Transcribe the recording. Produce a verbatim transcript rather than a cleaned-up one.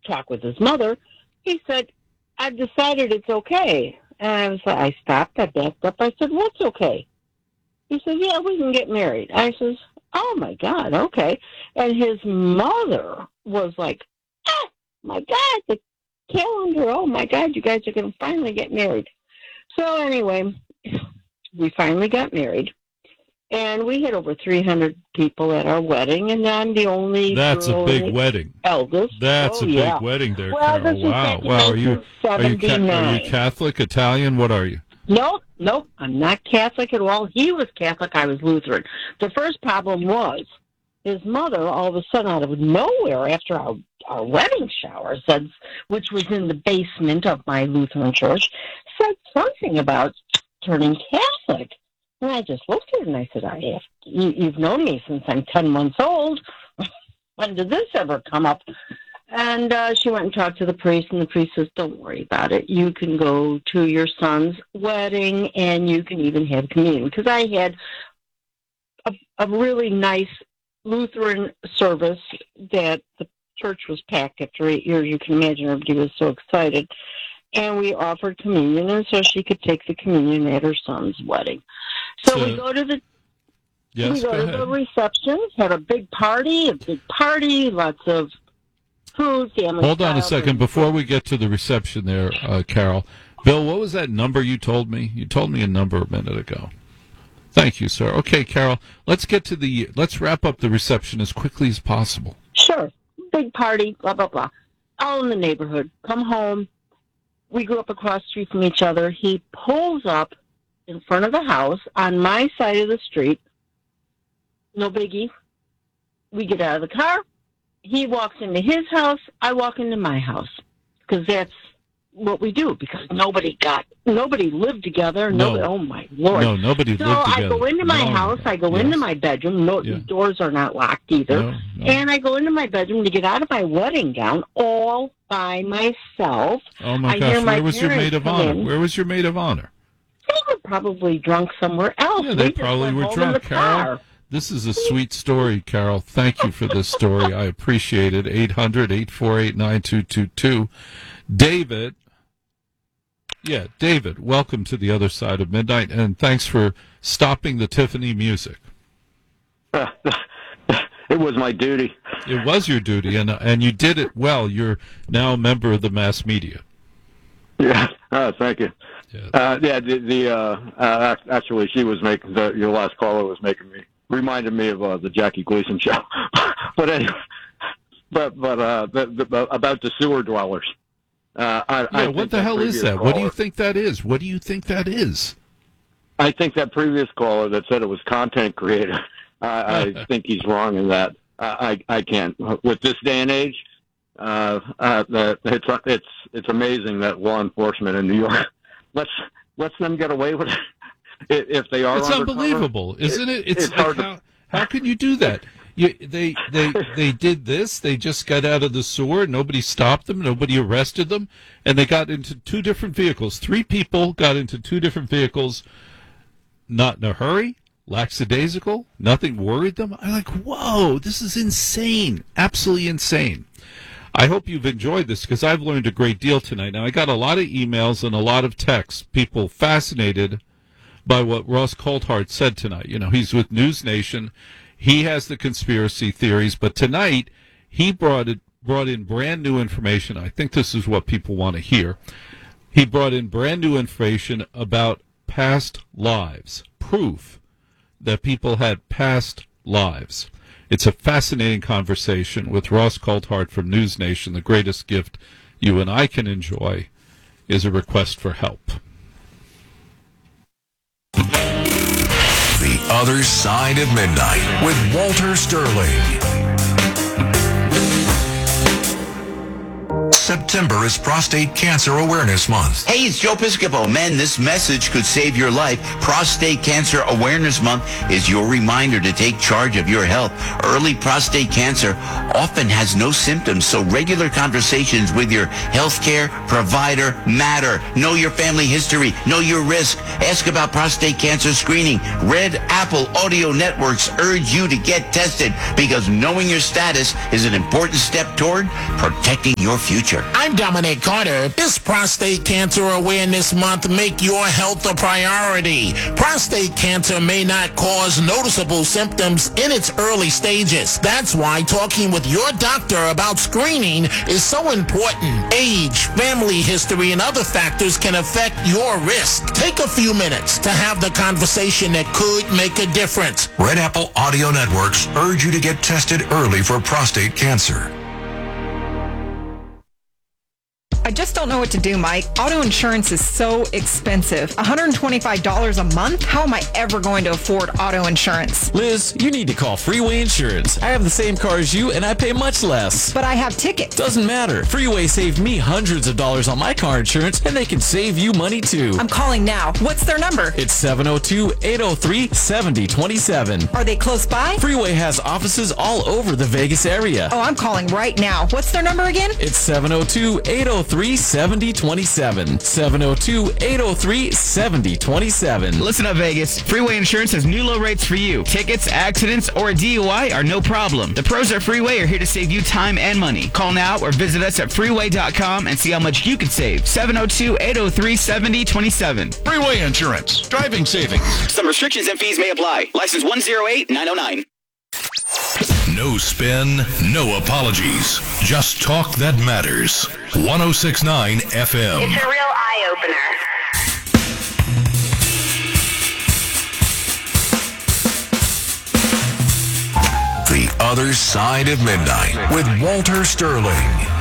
talk with his mother. He said, I've decided it's okay. And I was like, I stopped, I backed up. I said, what's okay? He said, yeah, we can get married. I says, oh, my God, okay. And his mother was like, oh, my God, the calendar, oh, my God, you guys are going to finally get married. So anyway, we finally got married. And we had over three hundred people at our wedding, and I'm the only That's a big wedding. Eldest. That's oh, a big yeah. wedding there, well, Carol. This wow. was Wow. Are you, are, you ca- are you Catholic? Catholic, Italian? What are you? Nope, nope. I'm not Catholic at all. He was Catholic. I was Lutheran. The first problem was his mother, all of a sudden, out of nowhere, after our, our wedding shower, said, which was in the basement of my Lutheran church, said something about turning Catholic. And I just looked at her and I said, I have, you, you've known me since I'm ten months old. When did this ever come up? And uh, she went and talked to the priest, and the priest says, don't worry about it. You can go to your son's wedding, and you can even have communion. Because I had a, a really nice Lutheran service that the church was packed after eight years. You can imagine everybody was so excited. And we offered communion, and so she could take the communion at her son's wedding. So, so we go to the yes, we go, go to ahead. the reception, had a big party, a big party, lots of food, family. Hold on a second before we get to the reception there, uh, Carol. Bill, what was that number you told me? You told me a number a minute ago. Thank you, sir. Okay, Carol, let's get to the let's wrap up the reception as quickly as possible. Sure. Big party, blah blah blah. All in the neighborhood. Come home. We grew up across the street from each other. He pulls up in front of the house on my side of the street. No biggie. We get out of the car. He walks into his house. I walk into my house because that's what we do. Because nobody got, nobody lived together. No. Nobody, oh my Lord. No, nobody so lived together. I go into my no, house. no. I go yes. into my bedroom. No, yeah. the doors are not locked either. No, no. And I go into my bedroom to get out of my wedding gown all by myself. Oh my I gosh! hear my Where was your maid of parents come honor? in. Where was your maid of honor? They were probably drunk somewhere else. Yeah, they we probably just went were home in drunk, the Carol. car. This is a sweet story, Carol. Thank you for this story. I appreciate it. eight hundred, eight four eight, nine two two two. David. Yeah, David, welcome to the other side of midnight, and thanks for stopping the Tiffany music. It was my duty. It was your duty, and and you did it well. You're now a member of the mass media. Yeah, oh, thank you. Yeah, uh, yeah the, the uh, uh, actually, she was making, the, your last caller was making me, reminded me of uh, the Jackie Gleason show. But anyway, but, but uh, the, the, about the sewer dwellers. Uh, I, yeah I what the hell is that? Caller, what do you think that is? What do you think that is? I think that previous caller that said it was content creator, I, I think he's wrong in that. I, I can't. With this day and age, uh, uh, the, it's it's it's amazing that law enforcement in New York lets lets them get away with it if they are. It's undercover. unbelievable, isn't it? It's, it's like hard how, to... how can you do that? You, they they they did this. They just got out of the sewer. Nobody stopped them. Nobody arrested them, and they got into two different vehicles. Three people got into two different vehicles, not in a hurry, lackadaisical. Nothing worried them. I'm like, whoa, this is insane, absolutely insane. I hope you've enjoyed this because I've learned a great deal tonight. Now I got a lot of emails and a lot of texts. People fascinated by what Ross Coulthart said tonight. You know, he's with News Nation. He has the conspiracy theories, but tonight he brought it, brought in brand new information. I think this is what people want to hear. He brought in brand new information about past lives, proof that people had past lives. It's a fascinating conversation with Ross Coulthart from News Nation. The greatest gift you and I can enjoy is a request for help. The Other Side of Midnight with Walter Sterling. September is Prostate Cancer Awareness Month. Hey, it's Joe Piscopo. Men, this message could save your life. Prostate Cancer Awareness Month is your reminder to take charge of your health. Early prostate cancer often has no symptoms, so regular conversations with your healthcare provider matter. Know your family history. Know your risk. Ask about prostate cancer screening. Red Apple Audio Networks urge you to get tested because knowing your status is an important step toward protecting your future. I'm Dominic Carter. This Prostate Cancer Awareness Month, make your health a priority. Prostate cancer may not cause noticeable symptoms in its early stages. That's why talking with your doctor about screening is so important. Age, family history, and other factors can affect your risk. Take a few minutes to have the conversation that could make a difference. Red Apple Audio Networks urge you to get tested early for prostate cancer. I just don't know what to do, Mike. Auto insurance is so expensive. one hundred twenty-five dollars a month? How am I ever going to afford auto insurance? Liz, you need to call Freeway Insurance. I have the same car as you, and I pay much less. But I have tickets. Doesn't matter. Freeway saved me hundreds of dollars on my car insurance, and they can save you money too. I'm calling now. What's their number? It's seven oh two, eight oh three, seven oh two seven. Are they close by? Freeway has offices all over the Vegas area. Oh, I'm calling right now. What's their number again? It's seven oh two, eight oh three, seven oh two seven. seven oh two, eight oh three, seven oh two seven. Listen up, Vegas. Freeway Insurance has new low rates for you. Tickets, accidents, or a D U I are no problem. The pros at Freeway are here to save you time and money. Call now or visit us at freeway dot com and see how much you could save. seven oh two, eight oh three, seven oh two seven. Freeway Insurance. Driving savings. Some restrictions and fees may apply. License one oh eight nine oh nine. No spin, no apologies. Just talk that matters. one oh six point nine F M. It's a real eye-opener. The Other Side of Midnight with Walter Sterling.